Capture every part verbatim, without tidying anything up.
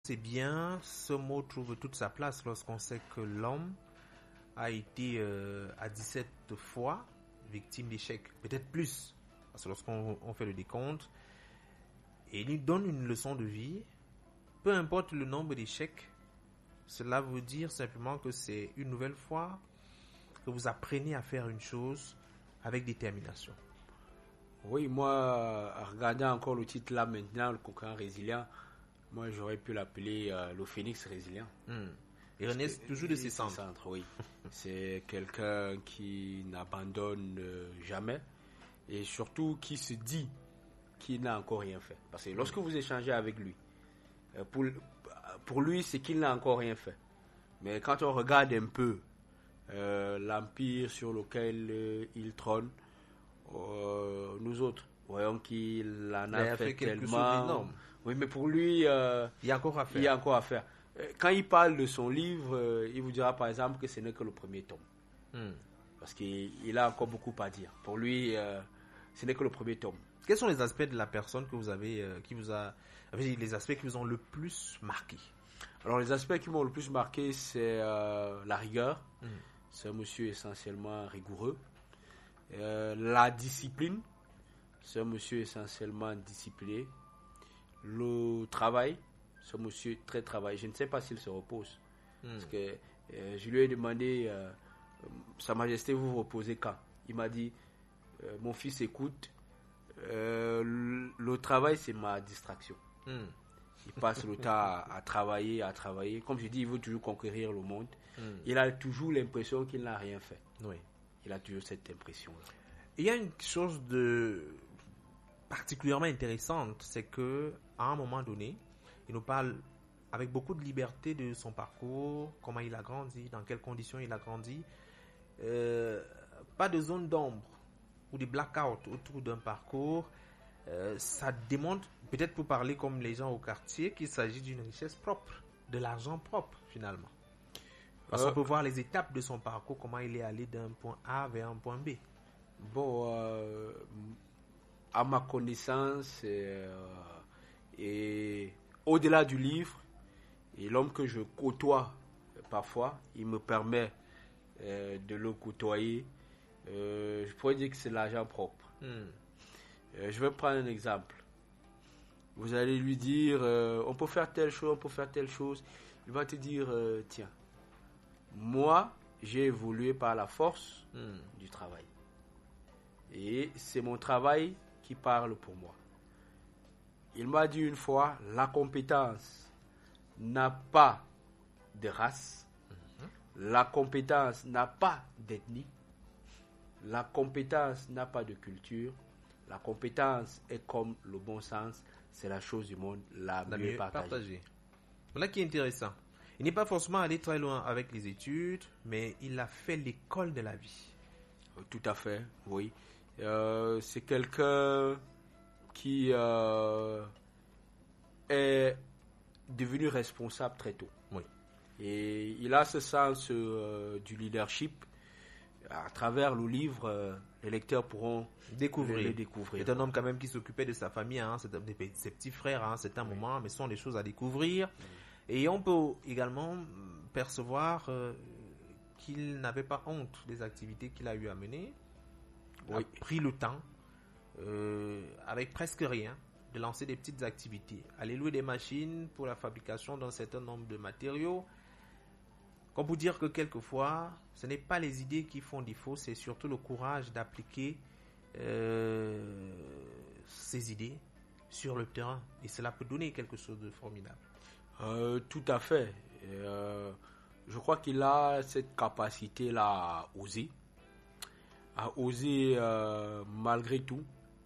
c'est bien, ce mot trouve toute sa place lorsqu'on sait que l'homme a été euh, à dix-sept fois victime d'échecs, peut-être plus, parce que lorsqu'on on fait le décompte, et il lui donne une leçon de vie, peu importe le nombre d'échecs, cela veut dire simplement que c'est une nouvelle fois que vous apprenez à faire une chose avec détermination. Oui, moi, regardant encore le titre là maintenant, le coquin résilient, moi j'aurais pu l'appeler euh, le phénix résilient. Mmh. Et renaît toujours de ses cendres. centres. Oui. C'est quelqu'un qui n'abandonne euh, jamais et surtout qui se dit qu'il n'a encore rien fait. Parce que lorsque vous échangez avec lui, euh, pour, pour lui, c'est qu'il n'a encore rien fait. Mais quand on regarde un peu euh, l'empire sur lequel euh, il trône, euh, nous autres, voyons qu'il en a, il a fait, fait quelque tellement. chose d'énorme. Oui, mais pour lui, euh, il y a encore à faire. Il y a encore à faire. Quand il parle de son livre, euh, il vous dira par exemple que ce n'est que le premier tome. Hmm. Parce qu'il il a encore beaucoup à dire. Pour lui, euh, ce n'est que le premier tome. Quels sont les aspects de la personne que vous avez, euh, qui vous a, les aspects qui vous ont le plus marqué? Alors les aspects qui m'ont le plus marqué, c'est euh, la rigueur. Hmm. C'est un monsieur essentiellement rigoureux. Euh, la discipline. C'est un monsieur essentiellement discipliné. Le travail. Ce monsieur très travaille. Je ne sais pas s'il se repose. Hmm. Parce que euh, je lui ai demandé, euh, Sa Majesté, vous vous reposez quand? Il m'a dit, euh, mon fils écoute, euh, le, le travail c'est ma distraction. Hmm. Il passe le temps à, à travailler, à travailler. Comme je dis, il veut toujours conquérir le monde. Hmm. Il a toujours l'impression qu'il n'a rien fait. Oui. Il a toujours cette impression-là. Il y a une chose de particulièrement intéressante, c'est que à un moment donné, il nous parle avec beaucoup de liberté de son parcours, comment il a grandi, dans quelles conditions il a grandi. Euh, pas de zone d'ombre ou de blackout autour d'un parcours. Euh, ça démontre, peut-être pour parler comme les gens au quartier, qu'il s'agit d'une richesse propre, de l'argent propre finalement. Parce euh, qu'on peut voir les étapes de son parcours, comment il est allé d'un point A vers un point B. Bon, euh, à ma connaissance, euh, et au-delà du livre, et l'homme que je côtoie parfois, il me permet euh, de le côtoyer. Euh, je pourrais dire que c'est l'argent propre. Mm. Euh, je vais prendre un exemple. Vous allez lui dire, euh, on peut faire telle chose, on peut faire telle chose. Il va te dire, euh, tiens, moi, j'ai évolué par la force mm. du travail. Et c'est mon travail qui parle pour moi. Il m'a dit une fois, la compétence n'a pas de race, mm-hmm. la compétence n'a pas d'ethnie, la compétence n'a pas de culture, la compétence est comme le bon sens, c'est la chose du monde la, la mieux, mieux partagée. partagée. Voilà qui est intéressant. Il n'est pas forcément allé très loin avec les études, mais il a fait l'école de la vie. Tout à fait, oui. Euh, c'est quelqu'un qui euh, est devenu responsable très tôt. Oui. Et il a ce sens euh, du leadership. À travers le livre, euh, les lecteurs pourront découvrir. Le, le découvrir. C'est un homme quand même qui s'occupait de sa famille, hein, de ses petits frères, hein, c'est un oui. moment, mais ce sont des choses à découvrir. Oui. Et on peut également percevoir euh, qu'il n'avait pas honte des activités qu'il a eu à mener. Oui. A pris le temps, euh, avec presque rien, de lancer des petites activités. Aller louer des machines pour la fabrication d'un certain nombre de matériaux. Comme pour dire que quelquefois, ce n'est pas les idées qui font défaut, c'est surtout le courage d'appliquer euh, ces idées sur le terrain. Et cela peut donner quelque chose de formidable. Euh, tout à fait. Euh, je crois qu'il a cette capacité-là à oser. À oser euh, malgré tout.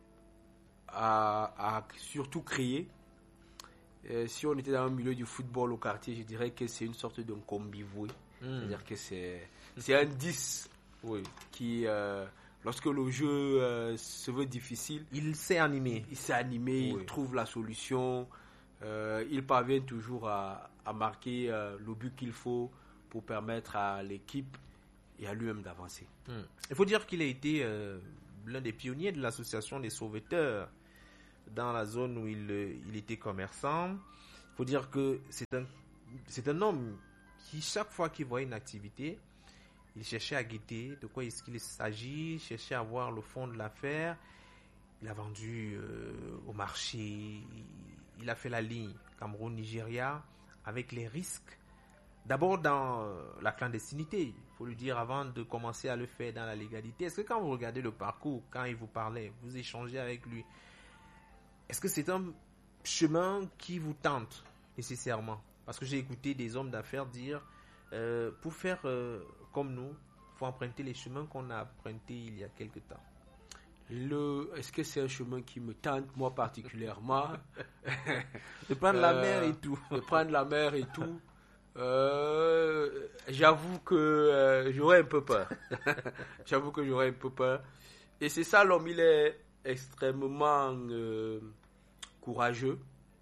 À, à surtout créer. Euh, si on était dans le milieu du football au quartier, je dirais que c'est une sorte d'un combi voué. Mmh. C'est-à-dire que c'est, c'est un dix oui. qui, euh, lorsque le jeu euh, se veut difficile, il sait animer. Il sait animer, oui. il trouve la solution. Euh, il parvient toujours à, à marquer euh, le but qu'il faut pour permettre à l'équipe et à lui-même d'avancer. Mmh. Il faut dire qu'il a été euh, l'un des pionniers de l'association des sauveteurs dans la zone où il, il était commerçant. Il faut dire que c'est un, c'est un homme qui, chaque fois qu'il voit une activité, il cherchait à guetter de quoi est-ce qu'il s'agit, cherchait à voir le fond de l'affaire. Il a vendu euh, au marché, il a fait la ligne Cameroun-Nigeria avec les risques. D'abord dans euh, la clandestinité, il faut le dire avant de commencer à le faire dans la légalité. Est-ce que quand vous regardez le parcours, quand il vous parlait, vous échangez avec lui, est-ce que c'est un chemin qui vous tente nécessairement? Parce que j'ai écouté des hommes d'affaires dire, euh, pour faire euh, comme nous, il faut emprunter les chemins qu'on a empruntés il y a quelque temps. Le, est-ce que c'est un chemin qui me tente, moi particulièrement? De prendre euh, la mer et tout. De prendre la mer et tout. Euh, j'avoue que euh, j'aurais un peu peur. J'avoue que j'aurais un peu peur. Et c'est ça, l'homme, il est extrêmement euh, courageux.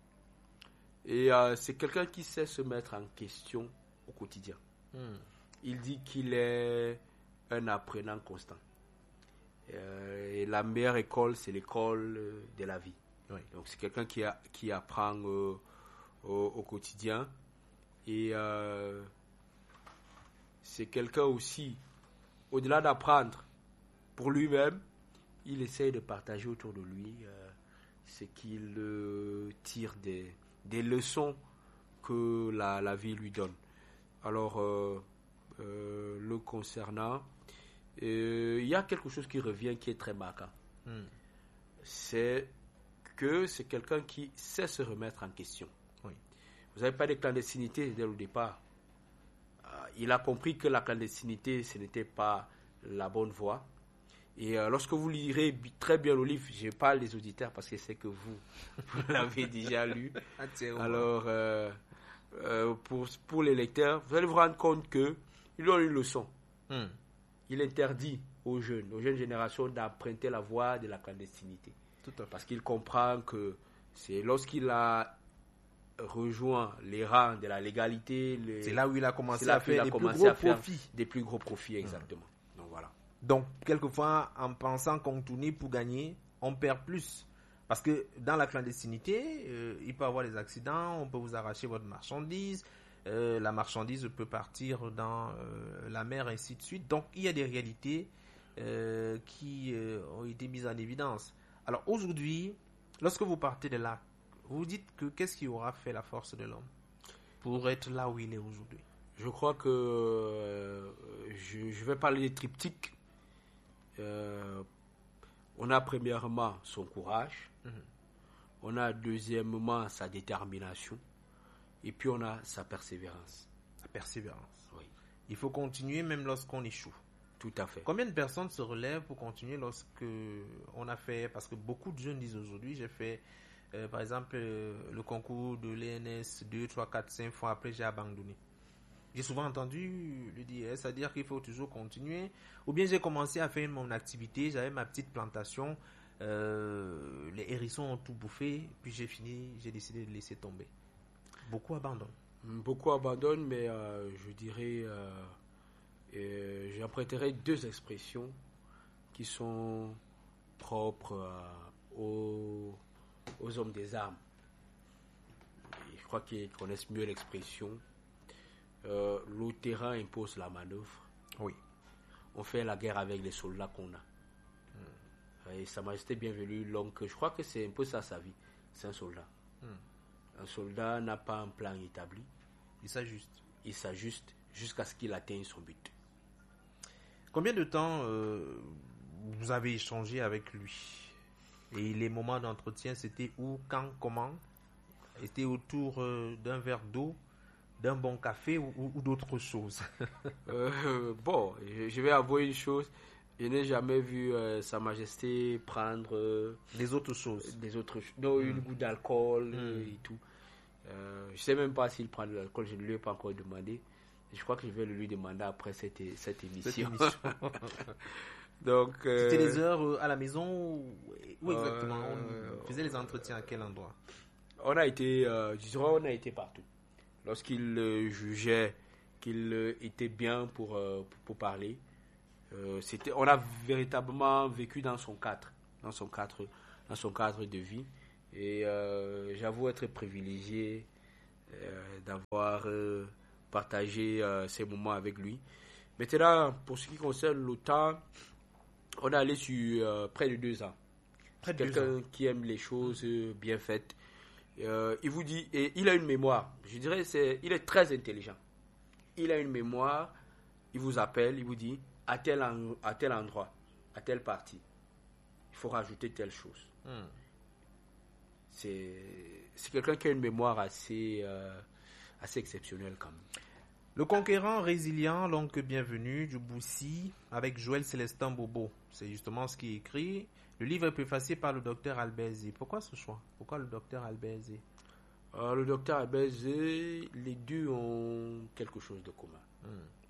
Et euh, c'est quelqu'un qui sait se mettre en question au quotidien. Hmm. Il dit qu'il est un apprenant constant. Euh, et la meilleure école, c'est l'école de la vie. Oui. Donc c'est quelqu'un qui, a, qui apprend euh, au, au quotidien. Et euh, c'est quelqu'un aussi, au-delà d'apprendre pour lui-même, il essaye de partager autour de lui euh, ce qu'il euh, tire des, des leçons que la, la vie lui donne. Alors, euh, euh, le concernant, euh, il y a quelque chose qui revient qui est très marquant. Mm. C'est que c'est quelqu'un qui sait se remettre en question. Oui. Vous n'avez pas de clandestinité dès le départ. Euh, il a compris que la clandestinité, ce n'était pas la bonne voie. Et euh, lorsque vous lirez très bien le livre, je parle des auditeurs parce que c'est que vous, vous l'avez déjà lu. Alors, euh, euh, pour, pour les lecteurs, vous allez vous rendre compte qu'il donne une leçon. Mm. Il interdit aux jeunes, aux jeunes générations d'emprunter la voie de la clandestinité. Tout à fait. Parce qu'il comprend que c'est lorsqu'il a rejoint les rangs de la légalité, les, c'est là où il a commencé à faire des plus gros profits. Des plus gros profits, exactement. Mmh. Donc voilà. Donc, quelquefois, en pensant contourner pour gagner, on perd plus. Parce que dans la clandestinité, euh, il peut y avoir des accidents, on peut vous arracher votre marchandise, euh, la marchandise peut partir dans euh, la mer, ainsi de suite. Donc, il y a des réalités euh, qui euh, ont été mises en évidence. Alors, aujourd'hui, lorsque vous partez de là, vous vous dites que qu'est-ce qui aura fait la force de l'homme pour être là où il est aujourd'hui? Je crois que euh, je, je vais parler des triptyques. Euh, on a premièrement son courage, mm-hmm. on a deuxièmement sa détermination, et puis on a sa persévérance. La persévérance. Oui. Il faut continuer même lorsqu'on échoue. Tout à fait. Combien de personnes se relèvent pour continuer lorsque on a fait, parce que beaucoup de jeunes disent aujourd'hui, j'ai fait euh, par exemple euh, le concours de l'E N S deux, trois, quatre, cinq fois, après j'ai abandonné. J'ai souvent entendu le dire, c'est-à-dire qu'il faut toujours continuer. Ou bien j'ai commencé à faire mon activité, j'avais ma petite plantation, euh, les hérissons ont tout bouffé, puis j'ai fini, j'ai décidé de laisser tomber. Beaucoup abandonnent. Beaucoup abandonnent, mais euh, je dirais, euh, euh, j'emprunterai deux expressions qui sont propres euh, aux, aux hommes des armes. Et je crois qu'ils connaissent mieux l'expression. Euh, le terrain impose la manœuvre. Oui. On fait la guerre avec les soldats qu'on a. Mm. Et Sa Majesté bienvenue, l'homme que je crois que c'est un peu ça sa vie. C'est un soldat. Mm. Un soldat n'a pas un plan établi. Il s'ajuste. Il s'ajuste jusqu'à ce qu'il atteigne son but. Combien de temps euh, vous avez échangé avec lui? Et les moments d'entretien, c'était où, quand, comment? C'était autour euh, d'un verre d'eau, d'un bon café ou, ou, ou d'autres choses? euh, Bon, je, je vais avouer une chose. Je n'ai jamais vu euh, Sa Majesté prendre... Euh, des autres choses. Des autres choses. Non, mm. une goutte d'alcool mm. et tout. Euh, je ne sais même pas s'il prend de l'alcool. Je ne lui ai pas encore demandé. Je crois que je vais le lui demander après cette, cette émission. Cette émission. Donc, euh, c'était des heures à la maison où, où exactement euh, on faisait les entretiens à quel endroit? On a été, euh, je dirais, on a été partout. Lorsqu'il euh, jugeait qu'il euh, était bien pour, euh, pour, pour parler, euh, c'était, on a véritablement vécu dans son cadre, dans son cadre, dans son cadre de vie. Et euh, j'avoue être privilégié euh, d'avoir euh, partagé euh, ces moments avec lui. Maintenant, pour ce qui concerne le temps, on est allé sur euh, près de deux ans. Près de Quelqu'un deux ans. qui aime les choses euh, bien faites. Euh, il vous dit, et il a une mémoire. Je dirais, c'est, il est très intelligent. Il a une mémoire. Il vous appelle, il vous dit, à tel, en, à tel endroit, à telle partie, il faut rajouter telle chose. Hmm. C'est, c'est quelqu'un qui a une mémoire assez, euh, assez exceptionnelle quand même. Le conquérant résilient, l'oncle bienvenu du Boussy, avec Joël Célestin Bobo. C'est justement ce qui est écrit. Le livre est préfacé par le docteur Albert Zé. Pourquoi ce choix? Pourquoi le docteur Albert Zé? Euh, le docteur Albert Zé, les deux ont quelque chose de commun. Hmm.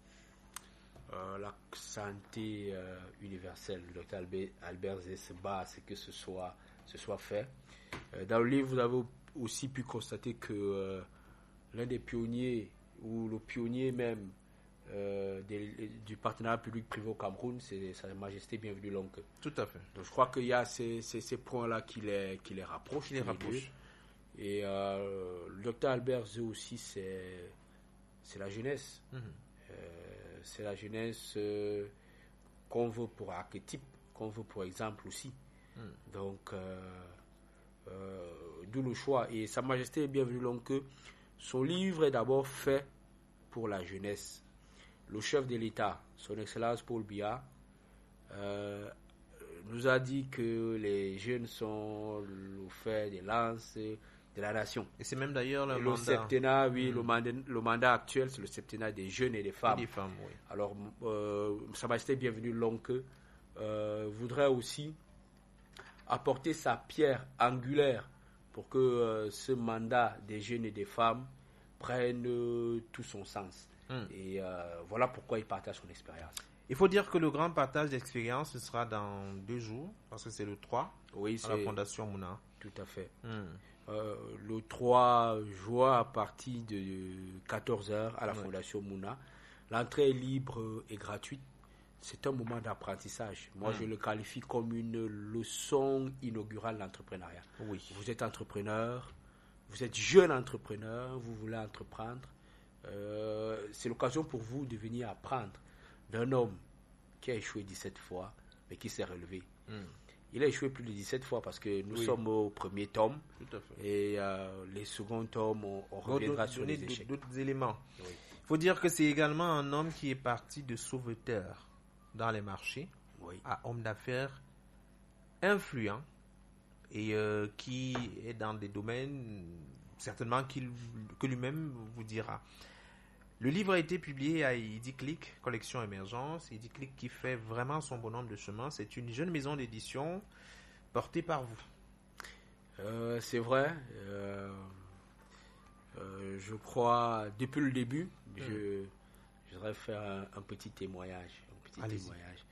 Euh, la santé euh, universelle. Le docteur Albert, Albert Zé se bat à ce que ce soit, ce soit fait. Euh, dans le livre, vous avez aussi pu constater que euh, l'un des pionniers, ou le pionnier même euh, des, du partenariat public-privé au Cameroun, c'est Sa Majesté Bienvenue l'Oncle. Tout à fait. Donc je crois qu'il y a ces, ces, ces points-là qui les, qui les rapprochent. Qui les rapprochent. Et euh, le docteur Albert Zé aussi, c'est, c'est la jeunesse. Mm-hmm. Euh, c'est la jeunesse euh, qu'on veut pour archétype, qu'on veut pour exemple aussi. Mm. Donc, euh, euh, d'où le choix. Et Sa Majesté Bienvenue l'Oncle, son livre est d'abord fait pour la jeunesse. Le chef de l'État, son Excellence Paul Biya, euh, nous a dit que les jeunes sont le fer de lance de la nation. Et c'est même d'ailleurs le et mandat. Le septennat, oui, mmh. le, mandat, le mandat actuel, c'est le septennat des jeunes et des femmes. Et des femmes, oui. Alors, euh, Sa Majesté Bienvenue l'Oncle euh, voudrait aussi apporter sa pierre angulaire pour que euh, ce mandat des jeunes et des femmes prenne euh, tout son sens. Mm. Et euh, voilà pourquoi il partage son expérience. Il faut dire que le grand partage d'expérience ce sera dans deux jours, parce que c'est le trois, oui, à c'est la Fondation Mouna. Tout à fait. Mm. Euh, le trois juin, à partir de quatorze heures, à la ouais. Fondation Mouna. L'entrée est libre et gratuite. C'est un moment d'apprentissage. Moi, mmh. je le qualifie comme une leçon inaugurale d'entrepreneuriat. Oui. Vous êtes entrepreneur, vous êtes jeune entrepreneur, vous voulez entreprendre. Euh, c'est l'occasion pour vous de venir apprendre d'un homme qui a échoué dix-sept fois, mais qui s'est relevé. Mmh. Il a échoué plus de dix-sept fois parce que nous oui. sommes au premier tome. Tout à fait. Et euh, les seconds tomes, on, on reviendra sur les échecs. D'autres éléments. Oui. Il faut dire que c'est également un homme qui est parti de sauveteur dans les marchés, oui. à homme d'affaires influent et euh, qui est dans des domaines certainement qu'il, que lui-même vous dira. Le livre a été publié à Ediclic, collection Émergence. Ediclic qui fait vraiment son bonhomme de chemin. C'est une jeune maison d'édition portée par vous. Euh, c'est vrai. Euh, euh, je crois, depuis le début, mmh. je, je voudrais faire un, un petit témoignage. Allez-y. Témoignage.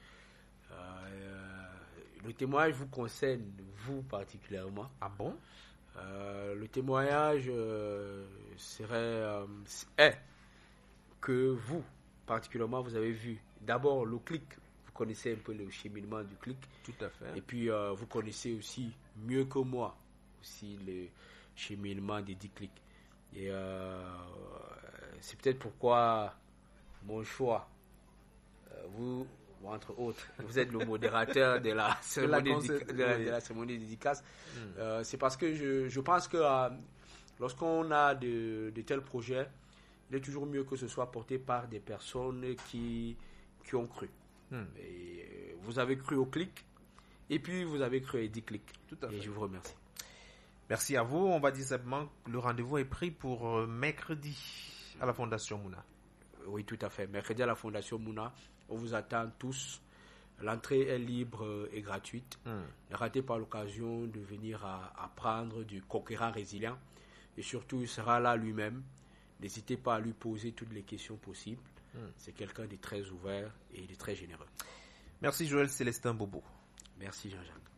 Euh, le témoignage vous concerne, vous particulièrement. Ah bon? euh, Le témoignage euh, serait euh, est que vous, particulièrement, vous avez vu d'abord le clic. Vous connaissez un peu le cheminement du clic. Tout à fait. Et puis, euh, vous connaissez aussi, mieux que moi, aussi le cheminement des dix clics. Et euh, c'est peut-être pourquoi mon choix, euh, vous, entre autres, vous êtes le modérateur de la cérémonie de, de, la, de la cérémonie de dédicace. Mm. Euh, c'est parce que je, je pense que euh, lorsqu'on a de, de tels projets, il est toujours mieux que ce soit porté par des personnes qui, qui ont cru. Mm. Et, euh, vous avez cru au clic, et puis vous avez cru à dix clics. Tout à fait. Et je vous remercie. Merci à vous. On va dire simplement que le rendez-vous est pris pour euh, mercredi à la Fondation Mouna. Oui, tout à fait. Mercredi à la Fondation Mouna, on vous attend tous. L'entrée est libre et gratuite. Mm. Ne ratez pas l'occasion de venir à apprendre du conquérant résilient. Et surtout, il sera là lui-même. N'hésitez pas à lui poser toutes les questions possibles. Mm. C'est quelqu'un de très ouvert et de très généreux. Merci Joël Célestin Bobo. Merci Jean-Jacques.